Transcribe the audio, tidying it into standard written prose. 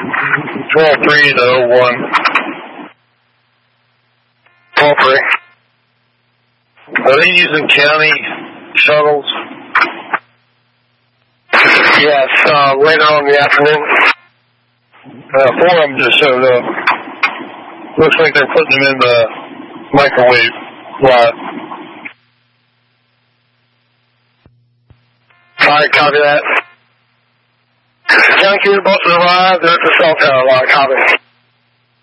12-3-01. 12-3. Are they using county shuttles? Yes, later on in the afternoon. 4 of them just showed up. Looks like they're putting them in the microwave lot. Alright, copy that. Junkie, both arrived. They're at the cell tower lot. Copy.